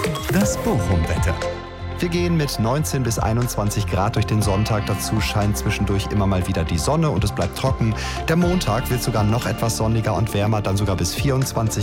Das Bochum-Wetter. Wir gehen mit 19 bis 21 Grad durch den Sonntag. Dazu scheint zwischendurch immer mal wieder die Sonne und es bleibt trocken. Der Montag wird sogar noch etwas sonniger und wärmer, dann sogar bis 24